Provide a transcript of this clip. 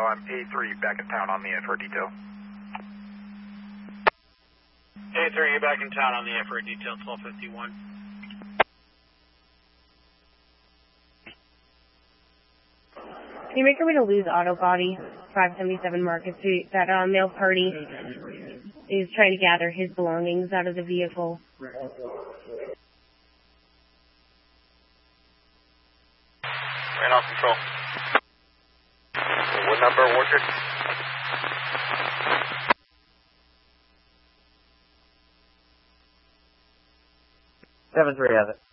I'm A3 back in town on the for detail. A3, you're back in town on the for detail 1251. Can you make her way to lose auto body, 577 Market Street? That male party is trying to gather his belongings out of the vehicle. Ran off control. What number, Orchard? 7-3 has it.